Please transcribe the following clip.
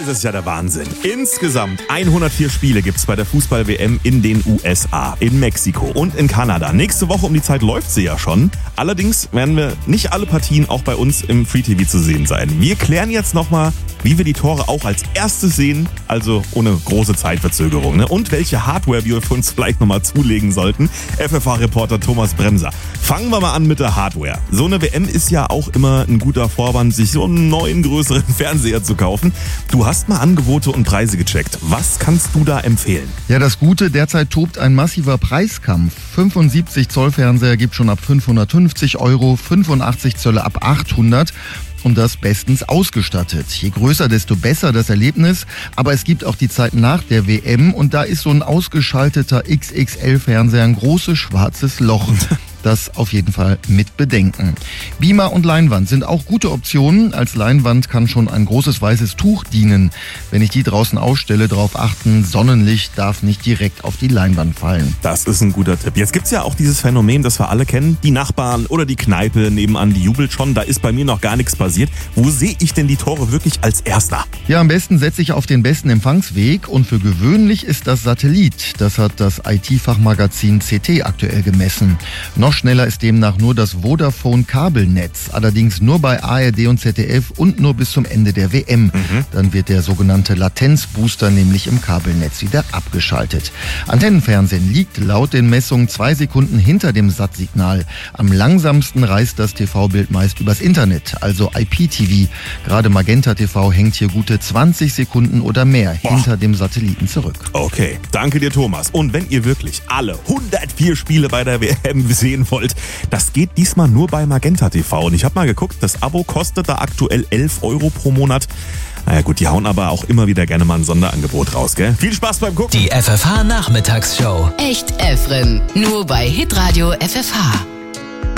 ist ja der Wahnsinn. Insgesamt 104 Spiele gibt's bei der Fußball-WM in den USA, in Mexiko und in Kanada. Nächste Woche um die Zeit läuft sie ja schon. Allerdings werden wir nicht alle Partien auch bei uns im Free TV zu sehen sein. Wir klären jetzt nochmal, wie wir die Tore auch als erstes sehen, also ohne große Zeitverzögerung. Ne? Und welche Hardware wir für uns vielleicht nochmal zulegen sollten. FFH-Reporter Thomas Bremser. Fangen wir mal an mit der Hardware. So eine WM ist ja auch immer ein guter Vorwand, sich so einen neuen, größeren Fernseher zu kaufen. Du hast mal Angebote und Preise gecheckt. Was kannst du da empfehlen? Ja, das Gute, derzeit tobt ein massiver Preiskampf. 75 Zoll Fernseher gibt schon ab 550 €, 85 Zölle ab 800 und das bestens ausgestattet. Je größer, desto besser das Erlebnis. Aber es gibt auch die Zeit nach der WM und da ist so ein ausgeschalteter XXL-Fernseher ein großes schwarzes Loch. Das auf jeden Fall mit bedenken. Beamer und Leinwand sind auch gute Optionen. Als Leinwand kann schon ein großes weißes Tuch dienen. Wenn ich die draußen ausstelle, darauf achten, Sonnenlicht darf nicht direkt auf die Leinwand fallen. Das ist ein guter Tipp. Jetzt gibt's ja auch dieses Phänomen, das wir alle kennen. Die Nachbarn oder die Kneipe nebenan, die jubelt schon. Da ist bei mir noch gar nichts passiert. Wo sehe ich denn die Tore wirklich als Erster? Ja, am besten setze ich auf den besten Empfangsweg und für gewöhnlich ist das Satellit. Das hat das IT-Fachmagazin CT aktuell gemessen. Noch schneller ist demnach nur das Vodafone-Kabelnetz, allerdings nur bei ARD und ZDF und nur bis zum Ende der WM. Dann wird der sogenannte Latenzbooster nämlich im Kabelnetz wieder abgeschaltet. Antennenfernsehen liegt laut den Messungen 2 Sekunden hinter dem Sat-Signal. Am langsamsten reist das TV-Bild meist übers Internet, also IPTV. Gerade Magenta TV hängt hier gute 20 Sekunden oder mehr hinter dem Satelliten zurück. Okay, danke dir Thomas. Und wenn ihr wirklich alle 104 Spiele bei der WM sehen wollt, das geht diesmal nur bei Magenta TV. Und ich habe mal geguckt, das Abo kostet da aktuell 11 € pro Monat. Naja gut, die hauen aber auch immer wieder gerne mal ein Sonderangebot raus, gell? Viel Spaß beim Gucken. Die FFH-Nachmittagsshow. Echt Efren. Nur bei Hitradio FFH.